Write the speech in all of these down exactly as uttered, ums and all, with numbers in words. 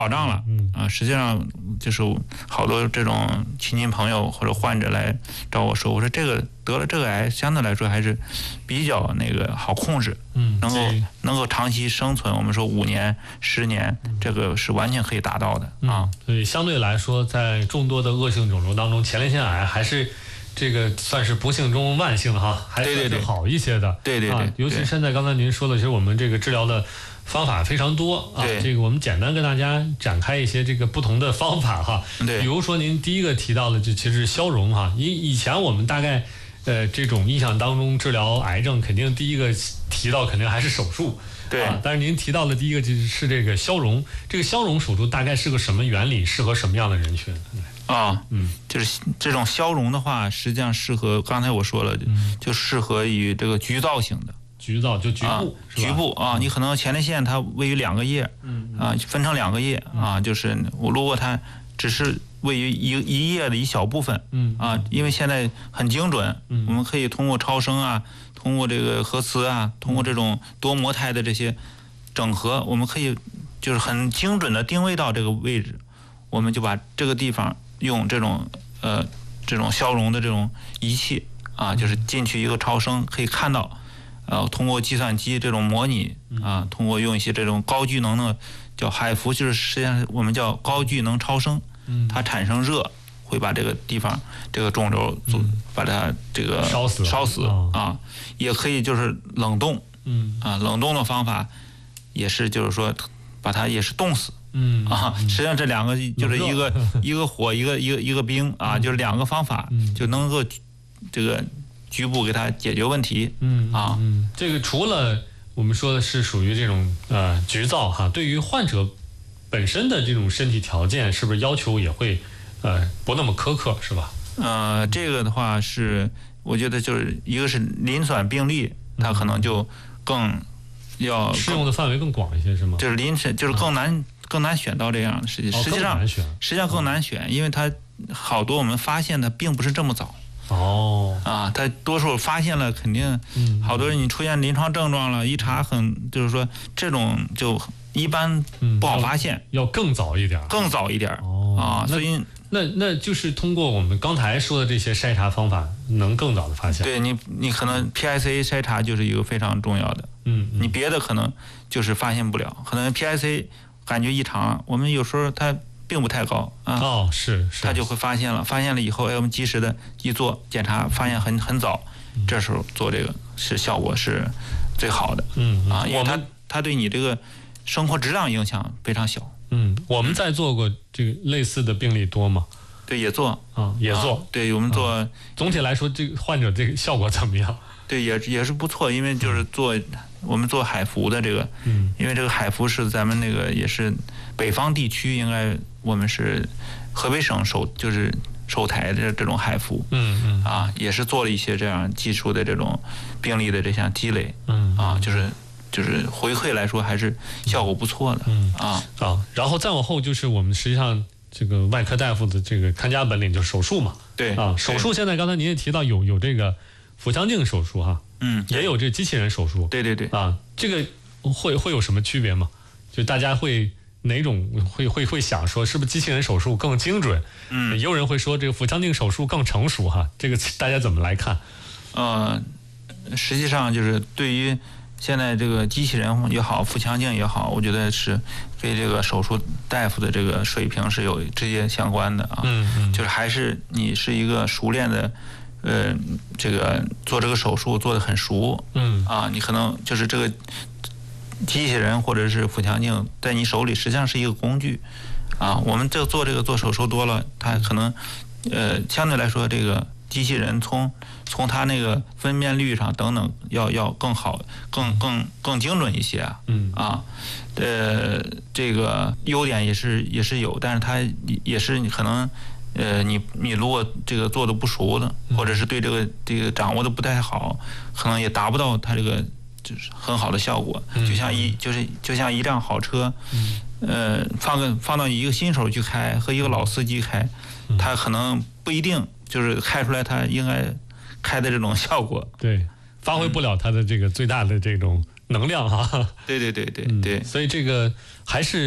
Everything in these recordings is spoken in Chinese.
保障了。嗯啊，实际上就是好多这种亲戚朋友或者患者来找我说，我说这个得了这个癌，相对来说还是比较那个好控制，嗯，能够能够长期生存。我们说五年、十年，这个是完全可以达到的啊。 所以相对来说，在众多的恶性肿瘤当中，前列腺癌还是这个算是不幸中万幸哈，还算是好一些的。 对对对， 啊，尤其现在刚才您说的，其实我们这个治疗的方法非常多啊，这个我们简单跟大家展开一些这个不同的方法哈。 对， 比如说您第一个提到的，就其实是消融哈。以以前我们大概呃这种印象当中治疗癌症，肯定第一个提到肯定还是手术。 对、 啊，但是您提到的第一个就是这个消融，这个消融手术大概是个什么原理，适合什么样的人群？ 啊，嗯，就是这种消融的话，实际上适合刚才我说了，嗯、就适合于这个局灶型的。 局灶就局部， 啊、局部啊，你可能前列腺它位于两个叶，嗯啊，分成两个叶啊，就是我如果它只是位于一一叶的一小部分，嗯啊，因为现在很精准，嗯，我们可以通过超声啊，通过这个核磁啊，通过这种多模态的这些整合，我们可以就是很精准的定位到这个位置，我们就把这个地方用这种呃这种消融的这种仪器啊，就是进去一个超声可以看到。呃，通过计算机这种模拟啊，通过用一些这种高聚能的叫海服，就是实际上我们叫高聚能超声，它产生热，会把这个地方这个肿瘤把它这个烧死烧死啊，也可以就是冷冻，嗯啊，冷冻的方法也是就是说把它也是冻死，嗯啊，实际上这两个就是一个一个火一个一个一个冰啊，就是两个方法就能够这个。局部给它解决问题，嗯啊， 嗯，这个除了我们说的是属于这种呃局灶哈，对于患者本身的这种身体条件，是不是要求也会呃不那么苛刻，是吧？ 呃，这个的话是，我觉得就是一个是磷酸病例，它可能就更要适用的范围更广一些，是吗？ 就是磷酸就是更难、啊、更难选到这样的实际， 哦、 实际上实际上更难选，因为它好多我们发现它并不是这么早。 哦， 啊，他多数发现了，肯定，好多人你出现临床症状了，一查很，就是说这种就一般不好发现， 嗯、要, 要更早一点， 更早一点， 哦啊，所以那那就是通过我们刚才说的这些筛查方法，能更早的发现。 对你，你可能 P S A 筛查就是一个非常重要的，嗯，你别的可能就是发现不了，可能 P S A 感觉异常，我们有时候它。并不太高啊， 哦，是是， 他就会发现了，发现了以后，哎，我们及时的一做检查，发现很很早，这时候做这个是效果是最好的，嗯啊，因为它它对你这个生活质量影响非常小。 嗯，我们在做过这个类似的病例多吗？ 对，也做啊，也做， 啊、对我们做、啊。 总体来说，这个患者这个效果怎么样？ 对，也也是不错，因为就是做、嗯、我们做海服的这个，嗯，因为这个海服是咱们那个也是北方地区应该。我们是河北省首就是首台的这种海服，嗯嗯啊，也是做了一些这样技术的这种病例的这项积累，嗯啊，就是就是回馈来说还是效果不错的，嗯啊啊，然后再往后就是我们实际上这个外科大夫的这个看家本领就是手术嘛， 对啊，手术现在刚才您也提到有有这个腹腔镜手术哈，嗯，也有这机器人手术， 对对对啊，这个会会有什么区别吗？就大家会。哪种会会会想说是不是机器人手术更精准？嗯，也有人会说这个腹腔镜手术更成熟哈，这个大家怎么来看？ 呃，实际上就是对于现在这个机器人也好，腹腔镜也好，我觉得是跟这个手术大夫的这个水平是有直接相关的啊。嗯嗯，就是还是你是一个熟练的，呃，这个做这个手术做得很熟，嗯啊，你可能就是这个。机器人或者是腹腔镜在你手里实际上是一个工具，啊，我们这做这个做手术多了，它可能，呃，相对来说这个机器人从从它那个分辨率上等等要要更好，更更更精准一些啊，嗯啊，呃，这个优点也是也是有，但是它也是你可能，呃，你你如果这个做的不熟的，或者是对这个这个掌握的不太好，可能也达不到它这个。就是很好的效果，就像一就是就像一辆好车，呃，放个放到一个新手去开和一个老司机开，他可能不一定就是开出来他应该开的这种效果， 对，发挥不了他的这个最大的这种能量哈。 对对对对对， 所以这个还是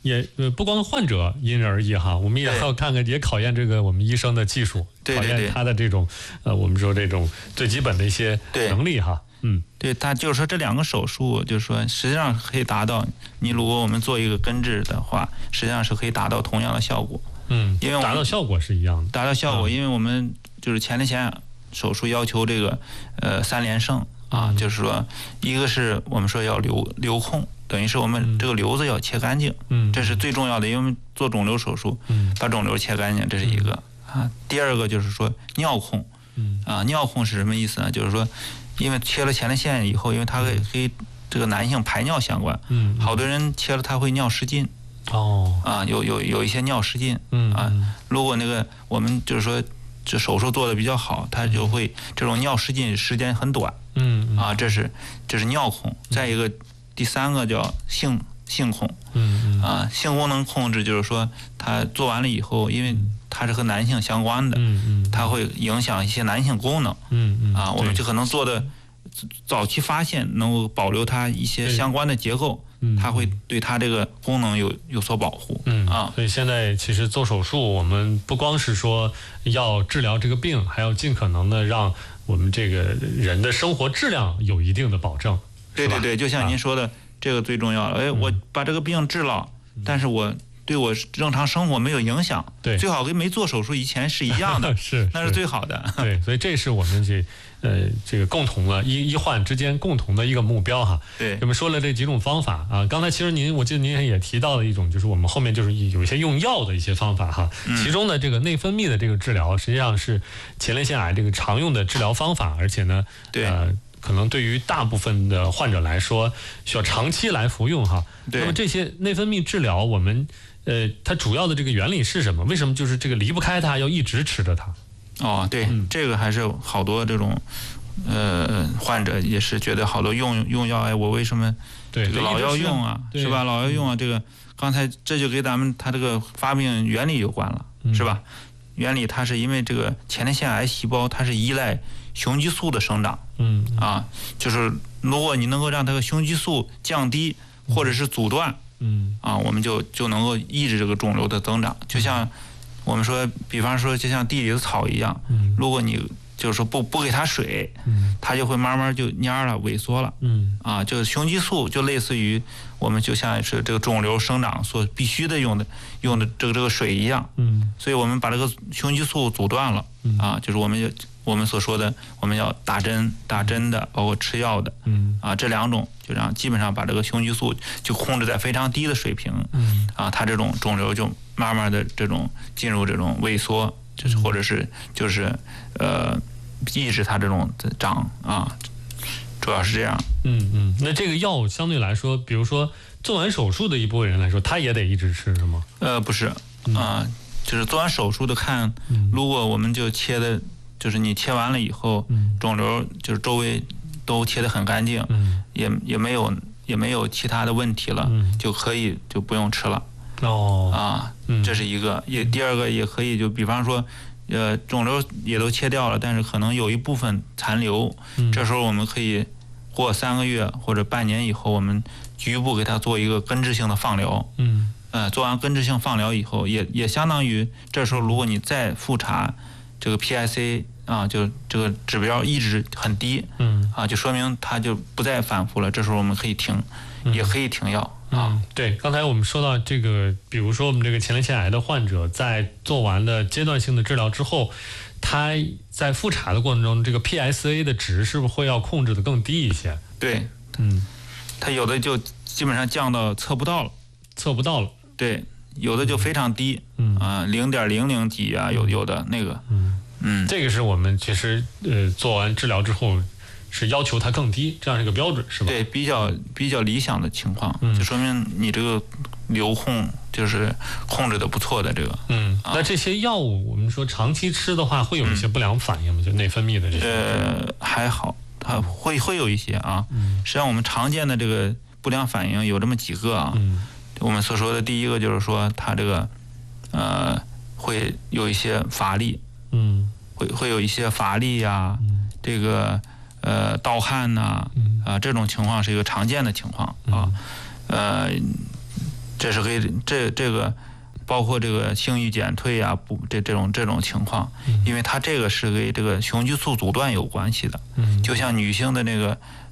也呃不光患者因人而异哈，我们也要看看，也考验这个我们医生的技术， 对对对， 考验他的这种呃我们说这种最基本的一些能力哈。嗯， 对，他就是说这两个手术，就是说实际上可以达到，你如果我们做一个根治的话，实际上是可以达到同样的效果。 嗯， 因为达到效果是一样的， 达到效果，嗯、因为我们就是前列腺癌手术要求这个呃三连胜啊，嗯、就是说一个是我们说要留留空，等于是我们这个瘤子要切干净，嗯，这是最重要的，因为我们做肿瘤手术，嗯，把肿瘤切干净，这是一个啊。第二个就是说尿控，嗯啊，尿控是什么意思呢？就是说，因为切了前列腺以后，因为它会跟这个男性排尿相关，嗯，好多人切了他会尿失禁。哦啊，有有有一些尿失禁，嗯啊，如果那个我们就是说这手术做的比较好，它就会这种尿失禁时间很短，嗯啊，这是这是尿控。再一个，第三个叫性性控，嗯啊，性功能控制就是说它做完了以后，因为它是和男性相关的，嗯嗯，它会影响一些男性功能，嗯嗯啊，我们就可能做的早期发现，能够保留它一些相关的结构。它会对它这个功能有有所保护，嗯啊， 所以现在其实做手术，我们不光是说要治疗这个病，还要尽可能的让我们这个人的生活质量有一定的保证。 对对对，就像您说的，啊、这个最重要了。哎，我把这个病治了，嗯、但是我对我正常生活没有影响， 对， 最好跟没做手术以前是一样的， 是， 那是最好的。 对，所以这是我们这。呃，这个共同的医医患之间共同的一个目标哈。 对， 我们说了这几种方法啊，刚才其实您，我记得您也提到了一种，就是我们后面就是有一些用药的一些方法哈。嗯、其中的这个内分泌的这个治疗，实际上是前列腺癌这个常用的治疗方法，而且呢， 对， 呃，可能对于大部分的患者来说，需要长期来服用哈。 对。 那么这些内分泌治疗，我们呃，它主要的这个原理是什么？为什么就是这个离不开它，要一直吃着它？ 哦，对，嗯、这个还是好多这种，呃，患者也是觉得好多用用药，哎，我为什么对老要用啊，是吧？老要用啊，这个刚才这就跟咱们它这个发病原理有关了，嗯、是吧？原理它是因为这个前列腺癌细胞它是依赖雄激素的生长，嗯啊，就是如果你能够让它的雄激素降低或者是阻断，嗯啊，我们就就能够抑制这个肿瘤的增长，就像。我们说，比方说，就像地里的草一样，嗯、如果你就是说不不给它水，嗯、它就会慢慢就蔫了、萎缩了。嗯、啊，就是雄激素就类似于我们就像是这个肿瘤生长所必须的用的用的这个这个水一样。嗯、所以我们把这个雄激素阻断了，嗯、啊，就是我们就我们所说的我们要打针打针的，包括吃药的，嗯、啊，这两种就让基本上把这个雄激素就控制在非常低的水平。嗯、啊，它这种肿瘤就。慢慢的这种进入这种萎缩，就是或者是就是呃抑制它这种长啊，主要是这样。 嗯嗯，那这个药相对来说，比如说做完手术的一部分人来说，他也得一直吃是吗？ 呃，不是啊、呃，就是做完手术的看，如果我们就切的，就是你切完了以后，肿瘤就是周围都切得很干净，也也没有也没有其他的问题了，就可以就不用吃了。 哦啊，这是一个，也第二个也可以，就比方说，呃，肿瘤也都切掉了，但是可能有一部分残留，嗯、这时候我们可以过三个月或者半年以后，我们局部给它做一个根治性的放疗，嗯，呃，做完根治性放疗以后，也也相当于这时候如果你再复查这个 P I S A 啊，就这个指标一直很低，嗯，啊，就说明它就不再反复了，这时候我们可以停，嗯、也可以停药。 啊，对，刚才我们说到这个，比如说我们这个前列腺癌的患者在做完了阶段性的治疗之后，他在复查的过程中，这个 P S A 的值是不是会要控制的更低一些？ 对，嗯，他有的就基本上降到测不到了， 测不到了。 对，有的就非常低，嗯啊，零点零零几啊，有有的那个，嗯嗯，这个是我们其实呃做完治疗之后。是要求它更低，这样是一个标准，是吧？ 对，比较比较理想的情况，嗯、就说明你这个流控就是控制的不错的这个。 嗯，啊、那这些药物我们说长期吃的话，会有一些不良反应吗？嗯、就内分泌的这些？ 呃，还好，它会会有一些啊。嗯、实际上我们常见的这个不良反应有这么几个啊。嗯、我们所说的第一个就是说，它这个呃会有一些乏力，嗯，会会有一些乏力呀、啊，嗯、这个。呃，盗汗呐、啊，啊、呃，这种情况是一个常见的情况啊。呃， 这是跟这这个包括这个性欲减退啊，不这这种这种情况，因为它这个是跟这个雄激素阻断有关系的。就像女性的那个